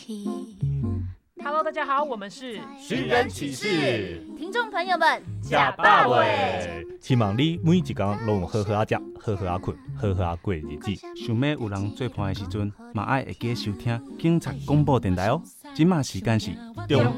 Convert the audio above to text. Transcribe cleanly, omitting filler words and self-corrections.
Hello， 大家好，我们是寻人启事， 听众朋友们， 假霸位， 希望你每一天拢有好好啊食，好好啊困，好好啊过日子。 想要有人做伴的时阵，嘛爱会记收听警察广播电台哦。今麦时间是